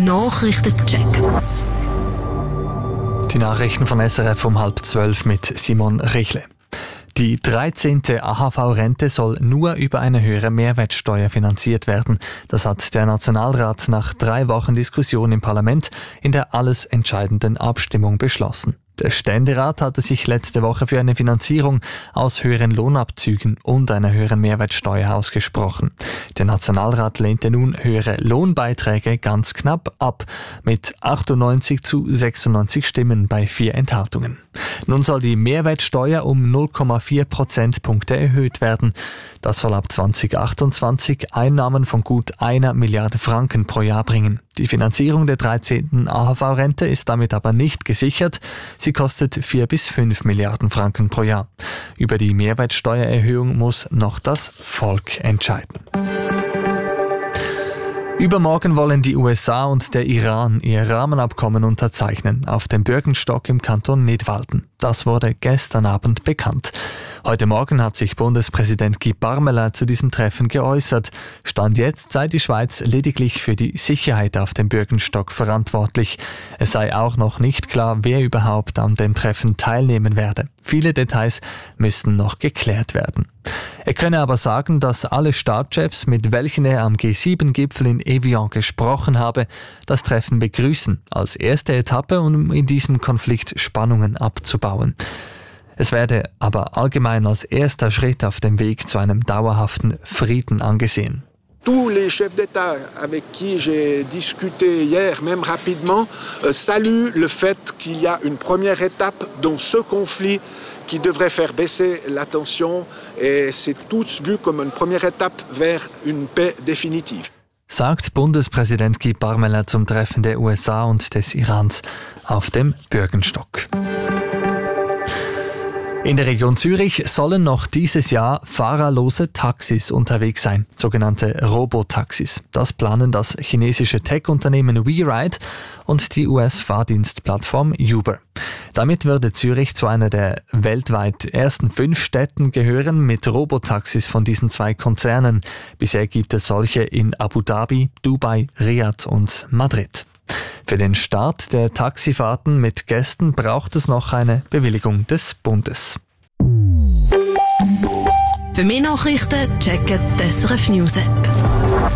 Nachrichtencheck. Die Nachrichten von SRF um 11:30 mit Simon Richle. Die 13. AHV-Rente soll nur über eine höhere Mehrwertsteuer finanziert werden. Das hat der Nationalrat nach 3 Wochen Diskussion im Parlament in der alles entscheidenden Abstimmung beschlossen. Der Ständerat hatte sich letzte Woche für eine Finanzierung aus höheren Lohnabzügen und einer höheren Mehrwertsteuer ausgesprochen. Der Nationalrat lehnte nun höhere Lohnbeiträge ganz knapp ab, mit 98 zu 96 Stimmen bei 4 Enthaltungen. Nun soll die Mehrwertsteuer um 0,4 Prozentpunkte erhöht werden. Das soll ab 2028 Einnahmen von gut 1 Milliarde Franken pro Jahr bringen. Die Finanzierung der 13. AHV-Rente ist damit aber nicht gesichert. Sie kostet 4 bis 5 Milliarden Franken pro Jahr. Über die Mehrwertsteuererhöhung muss noch das Volk entscheiden. Übermorgen wollen die USA und der Iran ihr Rahmenabkommen unterzeichnen auf dem Bürgenstock im Kanton Nidwalden. Das wurde gestern Abend bekannt. Heute Morgen hat sich Bundespräsident Guy Parmelin zu diesem Treffen geäußert. Stand jetzt sei die Schweiz lediglich für die Sicherheit auf dem Bürgenstock verantwortlich. Es sei auch noch nicht klar, wer überhaupt an dem Treffen teilnehmen werde. Viele Details müssten noch geklärt werden. Er könne aber sagen, dass alle Staatschefs, mit welchen er am G7-Gipfel in Evian gesprochen habe, das Treffen begrüßen, als erste Etappe, um in diesem Konflikt Spannungen abzubauen. Es werde aber allgemein als erster Schritt auf dem Weg zu einem dauerhaften Frieden angesehen. Tous les chefs d'État avec qui j'ai discuté hier, même rapidement, saluent le fait qu'il y a une première étape dans ce conflit qui devrait faire baisser la tension et c'est tous vu comme une première étape vers une paix définitive. Sagt Bundespräsident Guy Parmelin zum Treffen der USA und des Irans auf dem Bürgenstock. In der Region Zürich sollen noch dieses Jahr fahrerlose Taxis unterwegs sein, sogenannte Robotaxis. Das planen das chinesische Tech-Unternehmen WeRide und die US-Fahrdienstplattform Uber. Damit würde Zürich zu einer der weltweit ersten 5 Städten gehören mit Robotaxis von diesen 2 Konzernen. Bisher gibt es solche in Abu Dhabi, Dubai, Riad und Madrid. Für den Start der Taxifahrten mit Gästen braucht es noch eine Bewilligung des Bundes. Für mehr Nachrichten checken die SRF News App.